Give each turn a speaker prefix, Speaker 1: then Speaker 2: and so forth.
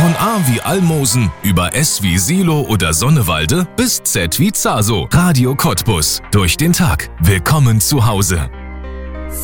Speaker 1: Von A wie Almosen über S wie Silo oder Sonnewalde bis Z wie Zaso. Radio Cottbus. Durch den Tag. Willkommen zu Hause.